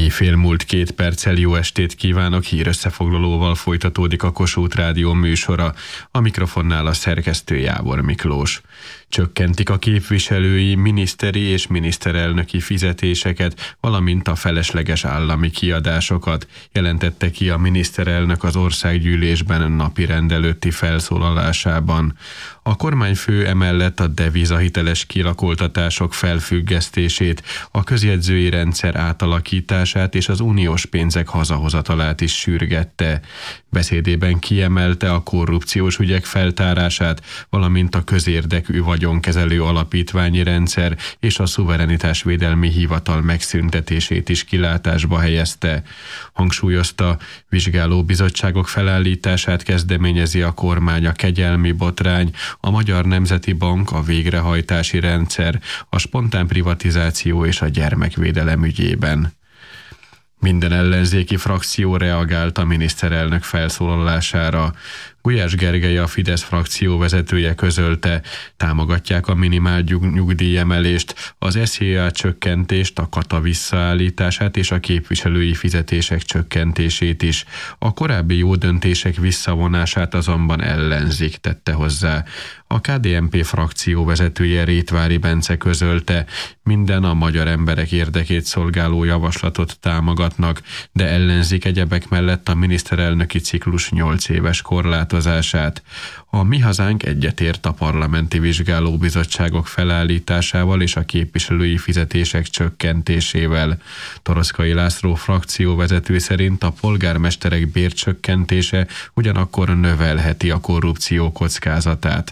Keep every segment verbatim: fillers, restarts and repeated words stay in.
Éjfél múlt két perccel jó estét kívánok, hírösszefoglalóval folytatódik a Kossuth Rádió műsora, a mikrofonnál a szerkesztő Jábor Miklós. Csökkentik a képviselői, miniszteri és miniszterelnöki fizetéseket, valamint a felesleges állami kiadásokat, jelentette ki a miniszterelnök az országgyűlésben napirend előtti felszólalásában. A kormányfő emellett a devizahiteles kilakoltatások felfüggesztését, a közjegyzői rendszer átalakítását és az uniós pénzek hazahozatalát is sürgette. Beszédében kiemelte a korrupciós ügyek feltárását, valamint a közérdekű vagyonkezelő alapítványi rendszer és a szuverenitásvédelmi hivatal megszüntetését is kilátásba helyezte. Hangsúlyozta, vizsgálóbizottságok felállítását kezdeményezi a kormány a kegyelmi botrány, a Magyar Nemzeti Bank, a végrehajtási rendszer, a spontán privatizáció és a gyermekvédelem ügyében. Minden ellenzéki frakció reagált a miniszterelnök felszólalására. Gulyás Gergely, a Fidesz frakció vezetője közölte, támogatják a minimál nyugdíjemelést, az es zé á csökkentést, a kata visszaállítását és a képviselői fizetések csökkentését is. A korábbi jó döntések visszavonását azonban ellenzik, tette hozzá. A ká dé en pé frakció vezetője, Rétvári Bence közölte, minden a magyar emberek érdekét szolgáló javaslatot támogatnak, de ellenzik egyebek mellett a miniszterelnöki ciklus nyolc éves korlátozását. A Mi Hazánk egyetért a parlamenti vizsgálóbizottságok felállításával és a képviselői fizetések csökkentésével. Toroszkai László frakcióvezető szerint a polgármesterek bércsökkentése ugyanakkor növelheti a korrupció kockázatát.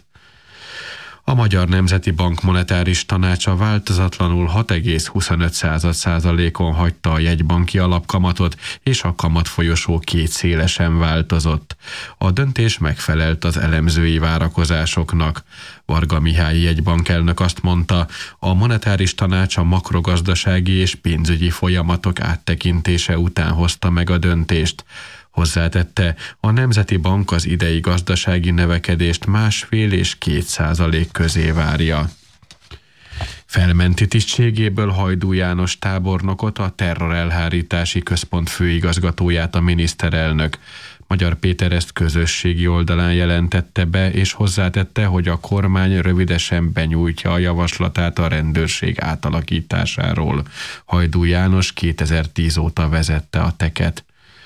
A Magyar Nemzeti Bank monetáris tanácsa változatlanul hat egész huszonöt százalékon hagyta a jegybanki alapkamatot, és a kamatfolyosó két szélesen változott. A döntés megfelelt az elemzői várakozásoknak. Varga Mihály jegybankelnök azt mondta, a monetáris tanács a makrogazdasági és pénzügyi folyamatok áttekintése után hozta meg a döntést. Hozzátette, a Nemzeti Bank az idei gazdasági növekedést másfél és két százalék közé várja. Felmenti tisztségéből Hajdú János tábornokot, a terrorelhárítási központ főigazgatóját a miniszterelnök. Magyar Péter ezt közösségi oldalán jelentette be, és hozzátette, hogy a kormány rövidesen benyújtja a javaslatát a rendőrség átalakításáról. Hajdú János kétezer-tíz óta vezette a teket.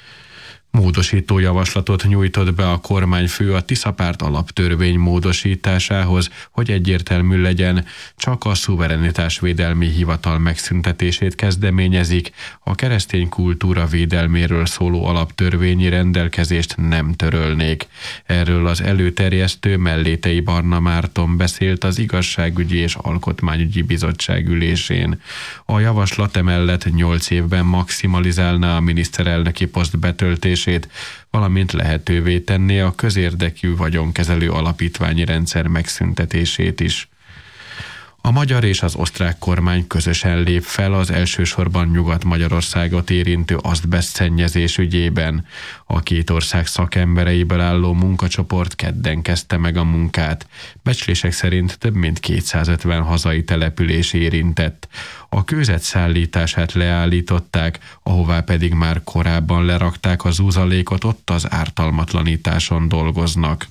Módosító javaslatot nyújtott be a kormányfő a Tiszapárt alaptörvény módosításához, hogy egyértelmű legyen, csak a szuverenitásvédelmi hivatal megszüntetését kezdeményezik, a keresztény kultúra védelméről szóló alaptörvényi rendelkezést nem törölnék. Erről az előterjesztő Mellétei Barna Márton beszélt az Igazságügyi és Alkotmányügyi Bizottság ülésén. A javaslat emellett nyolc évben maximalizálná a miniszterelnöki poszt betöltését, valamint lehetővé tenné a közérdekű vagyonkezelő alapítványi rendszer megszüntetését is. A magyar és az osztrák kormány közösen lép fel az elsősorban Nyugat-Magyarországot érintő azbesztszennyezés ügyében. A két ország szakembereiből álló munkacsoport kedden kezdte meg a munkát. Becslések szerint több mint kétszázötven hazai település érintett. A kőzet szállítását leállították, ahová pedig már korábban lerakták az úzalékot, ott az ártalmatlanításon dolgoznak.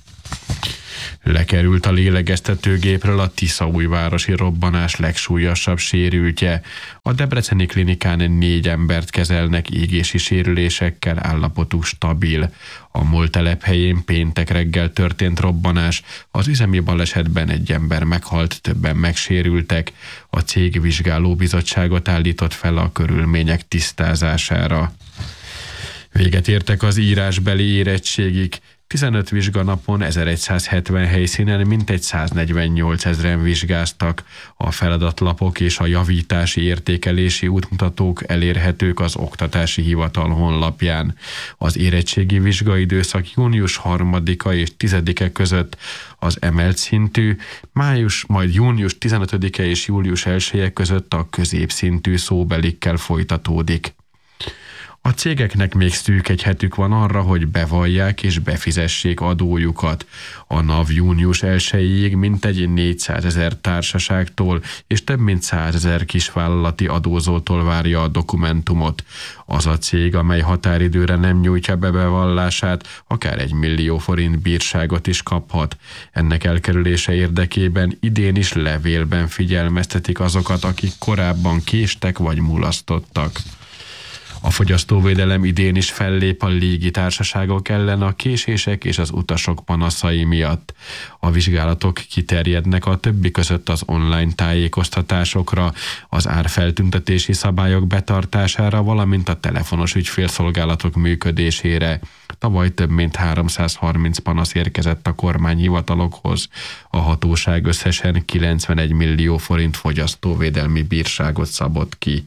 Lekerült a lélegeztetőgépről a Tiszaújvárosi robbanás legsúlyosabb sérültje. A debreceni klinikán négy embert kezelnek égési sérülésekkel, állapotuk stabil. A MOL telephelyén péntek reggel történt robbanás, az üzemi balesetben egy ember meghalt, többen megsérültek. A cég vizsgálóbizottságot állított fel a körülmények tisztázására. Véget értek az írásbeli érettségig. tizenöt vizsganapon ezeregyszázhetven helyszínen mintegy száznegyvennyolc ezren vizsgáztak. A feladatlapok és a javítási értékelési útmutatók elérhetők az Oktatási Hivatal honlapján. Az érettségi vizsgaidőszak június harmadika és tizedike között az emelt szintű, május, majd június tizenötödike és július elseje között a középszintű szóbelikkel folytatódik. A cégeknek még szűk egy hetük van arra, hogy bevallják és befizessék adójukat. A NAV június elsejéig mintegy négyszázezer társaságtól és több mint százezer kisvállalati adózótól várja a dokumentumot. Az a cég, amely határidőre nem nyújtja be bevallását, akár egy millió forint bírságot is kaphat. Ennek elkerülése érdekében idén is levélben figyelmeztetik azokat, akik korábban késtek vagy mulasztottak. A fogyasztóvédelem idén is fellép a légitársaságok ellen a késések és az utasok panaszai miatt. A vizsgálatok kiterjednek a többi között az online tájékoztatásokra, az árfeltüntetési szabályok betartására, valamint a telefonos ügyfélszolgálatok működésére. Tavaly több mint háromszázharminc panasz érkezett a kormányhivatalokhoz. A hatóság összesen kilencvenegy millió forint fogyasztóvédelmi bírságot szabott ki.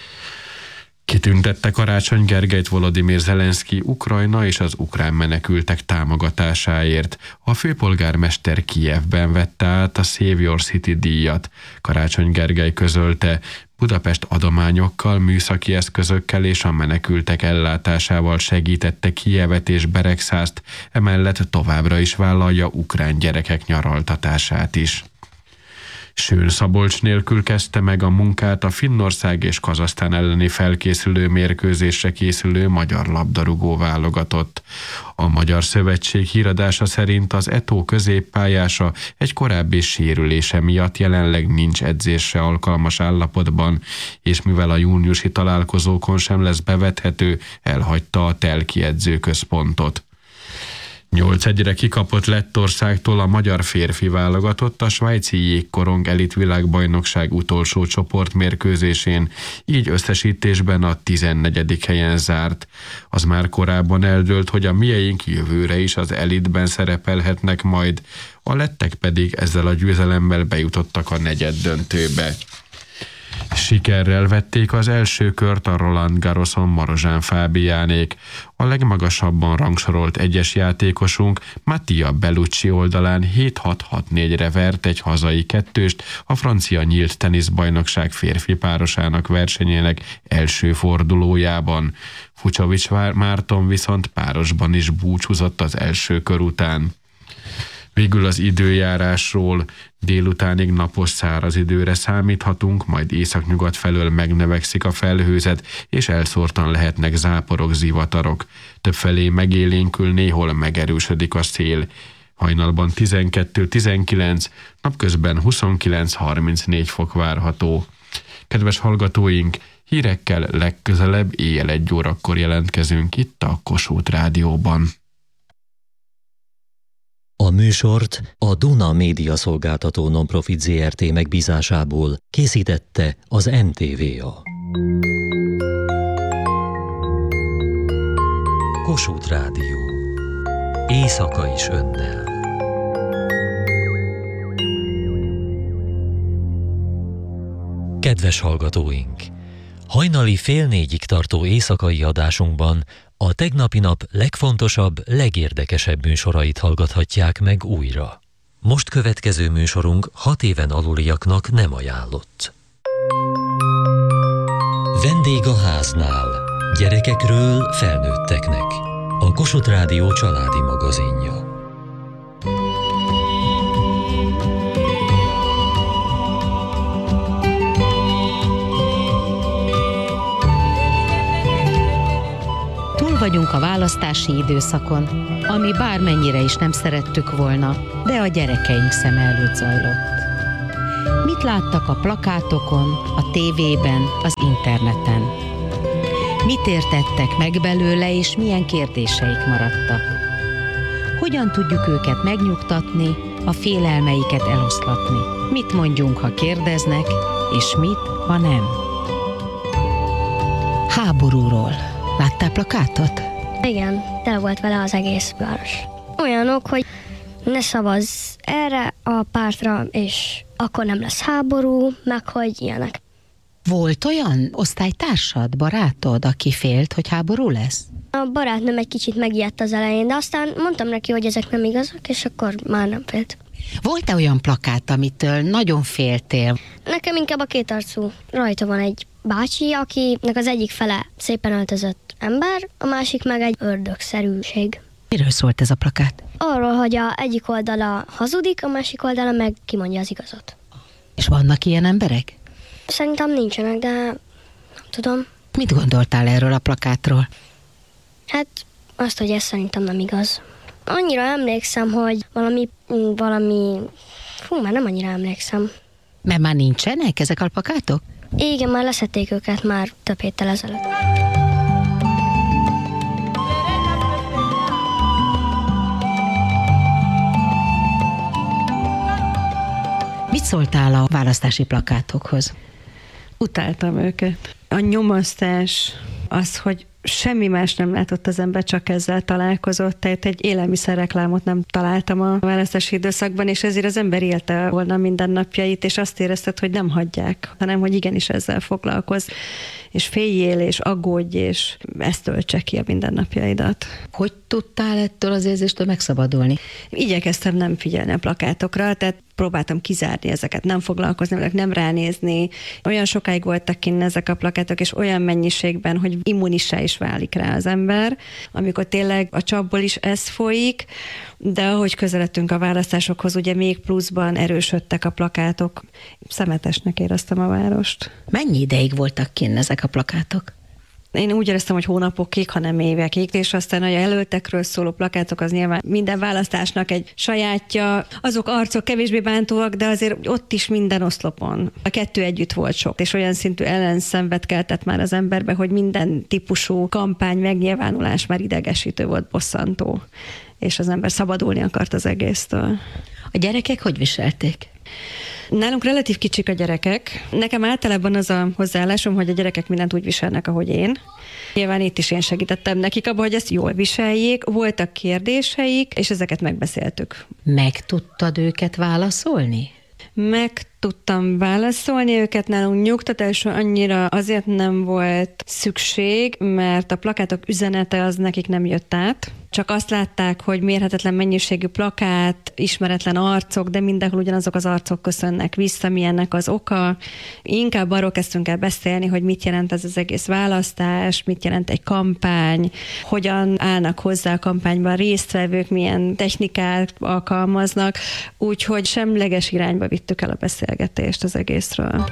Kitüntette Karácsony Gergelyt Volodymyr Zelenszky Ukrajna és az ukrán menekültek támogatásáért. A főpolgármester Kijevben vette át a Save Your City díjat. Karácsony Gergely közölte, Budapest adományokkal, műszaki eszközökkel és a menekültek ellátásával segítette Kijevet és Beregszászt, emellett továbbra is vállalja ukrán gyerekek nyaraltatását is. Sőn Szabolcs nélkül kezdte meg a munkát a Finnország és Kazahsztán elleni felkészülő mérkőzésre készülő magyar labdarúgó válogatott. A Magyar Szövetség híradása szerint az é té o középpályása egy korábbi sérülése miatt jelenleg nincs edzésre alkalmas állapotban, és mivel a júniusi találkozókon sem lesz bevethető, elhagyta a Telki edzőközpontot. nyolc egyre kikapott Lettországtól a magyar férfi válogatott a svájci jégkorong elit világbajnokság utolsó csoportmérkőzésén, így összesítésben a tizennegyedik helyen zárt. Az már korábban eldőlt, hogy a mieink jövőre is az elitben szerepelhetnek majd, a lettek pedig ezzel a győzelemmel bejutottak a negyeddöntőbe. Sikerrel vették az első kört a Roland Garroson Marozsán Fábiánék. A legmagasabban rangsorolt egyes játékosunk Mattia Bellucci oldalán hét hat hat négyre vert egy hazai kettőst a francia nyílt teniszbajnokság férfi párosának versenyének első fordulójában. Fucsovics Márton viszont párosban is búcsúzott az első kör után. Végül az időjárásról: délutánig napos száraz időre számíthatunk, majd északnyugat felől megnövekszik a felhőzet, és elszórtan lehetnek záporok, zivatarok. Többfelé megélénkül, néhol megerősödik a szél. Hajnalban tizenkettő tizenkilenc, napközben huszonkilenc harmincnégy fok várható. Kedves hallgatóink, hírekkel legközelebb éjjel egy órakor jelentkezünk itt a Kossuth Rádióban. A műsort a Duna Média Szolgáltató Nonprofit zé er té megbízásából készítette az em té vé á. Kossuth Rádió. Éjszaka is önnel. Kedves hallgatóink! Hajnali fél négyig tartó éjszakai adásunkban a tegnapi nap legfontosabb, legérdekesebb műsorait hallgathatják meg újra. Most következő műsorunk hat éven aluliaknak nem ajánlott. Vendég a háznál. Gyerekekről felnőtteknek. A Kossuth Rádió családi magazinja. Vagyunk a választási időszakon, ami bármennyire is nem szerettük volna, de a gyerekeink szeme előtt zajlott. Mit láttak a plakátokon, a tévében, az interneten? Mit értettek meg belőle, és milyen kérdéseik maradtak? Hogyan tudjuk őket megnyugtatni, a félelmeiket eloszlatni? Mit mondjunk, ha kérdeznek, és mit, ha nem? Háborúról. Láttál plakátot? Igen, tele volt vele az egész város. Olyanok, hogy ne szavazz erre a pártra, és akkor nem lesz háború, meg hogy ilyenek. Volt olyan osztálytársad, barátod, aki félt, hogy háború lesz? A barátnőm egy kicsit megijedt az elején, de aztán mondtam neki, hogy ezek nem igazak, és akkor már nem félt. Volt-e olyan plakát, amitől nagyon féltél? Nekem inkább a kétarcú. Rajta van egy bácsi, akinek az egyik fele szépen öltözött ember, a másik meg egy ördögszerűség. Miről szólt ez a plakát? Arról, hogy a egyik oldala hazudik, a másik oldala meg kimondja az igazat. És vannak ilyen emberek? Szerintem nincsenek, de nem tudom. Mit gondoltál erről a plakátról? Hát azt, hogy ez szerintem nem igaz. Annyira emlékszem, hogy valami, valami, fú, már nem annyira emlékszem. Mert már nincsenek ezek a plakátok? Igen, már leszették őket már több héttel ezelőtt. Mit szóltál a választási plakátokhoz? Utáltam őket. A nyomasztás, az, hogy semmi más nem látott az ember, csak ezzel találkozott, tehát egy élelmiszerreklámot nem találtam a választási időszakban, és ezért az ember élte volna mindennapjait, és azt érezted, hogy nem hagyják, hanem hogy igenis ezzel foglalkoz, és féljél, és aggódj, és ezt töltse ki a mindennapjaidat. Hogy tudtál ettől az érzéstől megszabadulni? Igyekeztem nem figyelni a plakátokra, tehát próbáltam kizárni ezeket, nem foglalkozni velük, nem ránézni. Olyan sokáig voltak kinn ezek a plakátok, és olyan mennyiségben, hogy immunissá is válik rá az ember, amikor tényleg a csapból is ez folyik, de ahogy közeledtünk a választásokhoz, ugye még pluszban erősödtek a plakátok. Szemetesnek éreztem a várost. Mennyi ideig voltak kinn ezek a plakátok? Én úgy éreztem, hogy hónapokig, hanem évekig, és aztán a jelöltekről szóló plakátok az nyilván minden választásnak egy sajátja. Azok arcok kevésbé bántóak, de azért ott is minden oszlopon. A kettő együtt volt sok, és olyan szintű ellenszenvet keltett már az emberbe, hogy minden típusú kampány, megnyilvánulás már idegesítő volt, bosszantó, és az ember szabadulni akart az egésztől. A gyerekek hogy viselték? Nálunk relatív kicsik a gyerekek. Nekem általában az a hozzáállásom, hogy a gyerekek mindent úgy viselnek, ahogy én. Nyilván itt is én segítettem nekik abban, hogy ezt jól viseljék. Voltak kérdéseik, és ezeket megbeszéltük. Meg tudtad őket válaszolni? Meg tudtam válaszolni őket, nálunk nyugtatásra annyira azért nem volt szükség, mert a plakátok üzenete az nekik nem jött át. Csak azt látták, hogy mérhetetlen mennyiségű plakát, ismeretlen arcok, de mindenhol ugyanazok az arcok köszönnek vissza, mi ennek az oka. Inkább arról kezdtünk el beszélni, hogy mit jelent ez az egész választás, mit jelent egy kampány, hogyan állnak hozzá a kampányban résztvevők, milyen technikát alkalmaznak, úgyhogy semleges irányba vittük el a beszélgetést az egészről.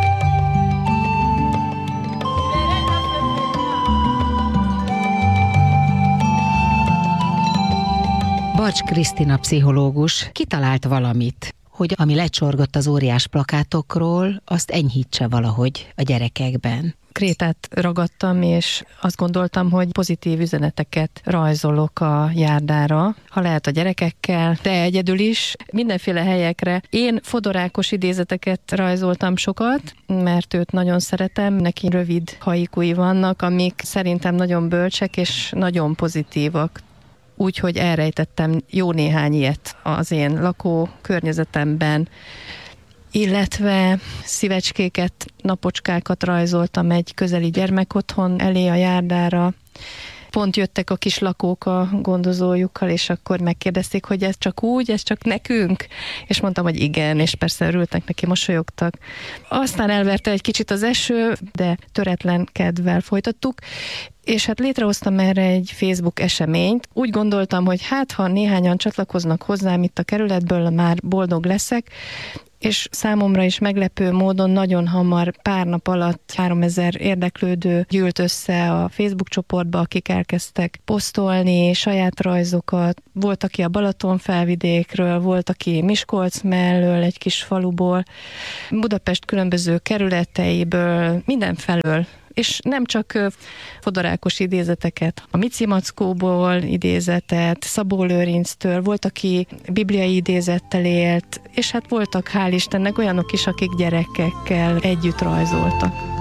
Barcs Krisztina pszichológus kitalált valamit, hogy ami lecsorgott az óriás plakátokról, azt enyhítse valahogy a gyerekekben. Krétát ragadtam, és azt gondoltam, hogy pozitív üzeneteket rajzolok a járdára, ha lehet a gyerekekkel, de egyedül is, mindenféle helyekre. Én Fodor Ákos idézeteket rajzoltam sokat, mert őt nagyon szeretem, neki rövid haikui vannak, amik szerintem nagyon bölcsek és nagyon pozitívak. Úgyhogy elrejtettem jó néhány ilyet az én lakó környezetemben, illetve szívecskéket, napocskákat rajzoltam egy közeli gyermekotthon elé a járdára. Pont jöttek a kis lakók a gondozójukkal, és akkor megkérdezték, hogy ez csak úgy, ez csak nekünk? És mondtam, hogy igen, és persze örültek neki, mosolyogtak. Aztán elverte egy kicsit az eső, de töretlen kedvvel folytattuk, és hát létrehoztam erre egy Facebook eseményt. Úgy gondoltam, hogy hát, ha néhányan csatlakoznak hozzám itt a kerületből, már boldog leszek, és számomra is meglepő módon nagyon hamar, pár nap alatt háromezer érdeklődő gyűlt össze a Facebook csoportba, akik elkezdtek posztolni saját rajzokat. Volt, aki a Balatonfelvidékről, volt, aki Miskolc mellől, egy kis faluból, Budapest különböző kerületeiből, mindenfelől. És nem csak Fodor Ákos idézeteket, a Mici Mackóból idézetet, Szabó Lőrinctől, volt, aki bibliai idézettel élt, és hát voltak, hál' Istennek, olyanok is, akik gyerekekkel együtt rajzoltak.